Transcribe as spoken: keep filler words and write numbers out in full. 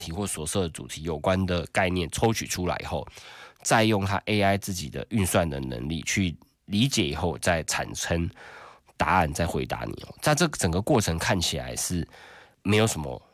题或所涉的主题有关的概念抽取出来以后，再用它 A I 自己的运算的能力去理解以后，再产生答案，再回答你。在这整个过程看起来是没有什么